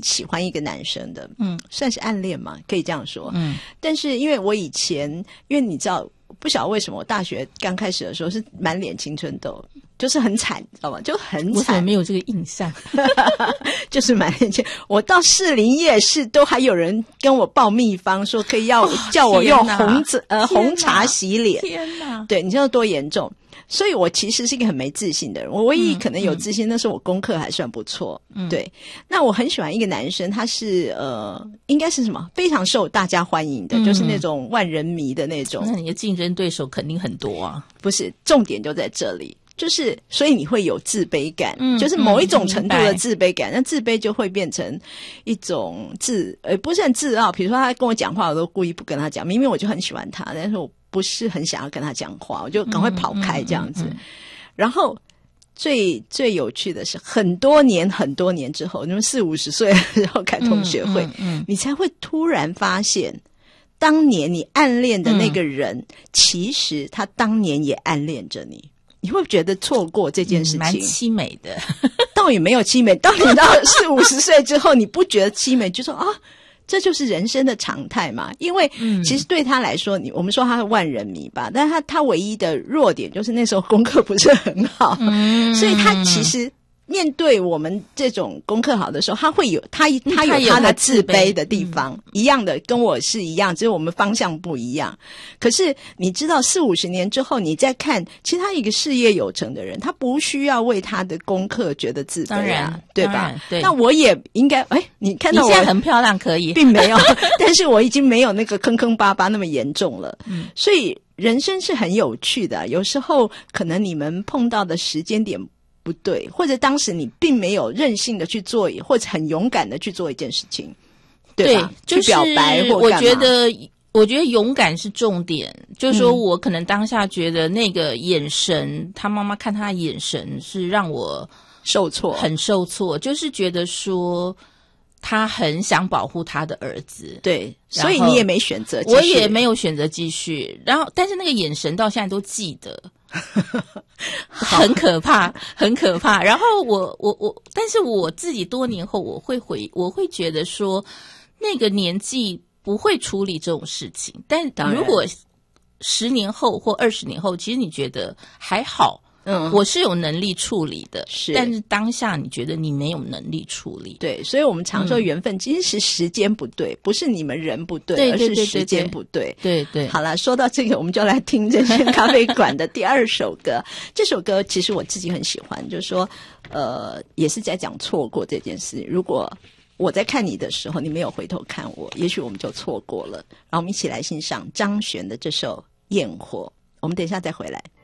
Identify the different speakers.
Speaker 1: 喜欢一个男生的，算是暗恋嘛，可以这样说。但是因为我以前，因为你知道，不晓得为什么我大学刚开始的时候是满脸青春痘，就是很惨，知道吗？就很惨。
Speaker 2: 我怎么没有这个印象？
Speaker 1: 就是满脸青，我到士林夜市都还有人跟我报秘方，说可以叫我用红茶洗脸。
Speaker 2: 天哪！
Speaker 1: 对，你知道多严重？所以我其实是一个很没自信的人，我唯一可能有自信，那是我功课还算不错。对，那我很喜欢一个男生，他是应该是什么非常受大家欢迎的，就是那种万人迷的那种。
Speaker 2: 那你的竞争对手肯定很多啊。
Speaker 1: 不是，重点就在这里，就是所以你会有自卑感，就是某一种程度的自卑感，那自卑就会变成一种不是很自傲。比如说他跟我讲话，我都故意不跟他讲，明明我就很喜欢他，但是我不是很想要跟他讲话，我就赶快跑开这样子。然后最有趣的是，很多年之后，你们40-50岁然后开同学会，你才会突然发现，当年你暗恋的那个人，其实他当年也暗恋着你。你会觉得错过这件事情
Speaker 2: 蛮凄美的。
Speaker 1: 倒也没有凄美，当你到40-50岁之后，你不觉得凄美，就说啊，这就是人生的常态嘛。因为其实对他来说，我们说他是万人迷吧，但是他唯一的弱点就是那时候功课不是很好，所以他其实面对我们这种功课好的时候，他会有他有他的自卑的地方，一样的跟我是一样，只是我们方向不一样。可是你知道40-50年之后，你再看，其实他一个事业有成的人，他不需要为他的功课觉得自卑啊，对吧？对。那我也应该，你看到我
Speaker 2: 你现在很漂亮，可以，
Speaker 1: 并没有，但是我已经没有那个坑坑巴巴那么严重了。所以人生是很有趣的，有时候可能你们碰到的时间点不对，或者当时你并没有任性的去做，或者很勇敢的去做一件事情，对吧？
Speaker 2: 就是
Speaker 1: 去表白或干嘛。
Speaker 2: 我觉得勇敢是重点，就是说我可能当下觉得那个眼神，他妈妈看他的眼神是让我很受挫，就是觉得说他很想保护他的儿子，
Speaker 1: 对，所以你也没选择继续。
Speaker 2: 我也没有选择继续，然后但是那个眼神到现在都记得。很可怕，很可怕。然后但是我自己多年后，我会觉得说，那个年纪不会处理这种事情。但如果10年后或20年后，其实你觉得还好。我是有能力处理的，但是当下你觉得你没有能力处理。
Speaker 1: 对，所以我们常说缘分其实是时间不对，不是你们人不对，而是时间不对。
Speaker 2: 对对。
Speaker 1: 好了，说到这个，我们就来听人生咖啡馆的第2首歌。这首歌其实我自己很喜欢，就是说也是在讲错过这件事。如果我在看你的时候，你没有回头看我，也许我们就错过了。然后我们一起来欣赏张悬的这首《焰火》，我们等一下再回来。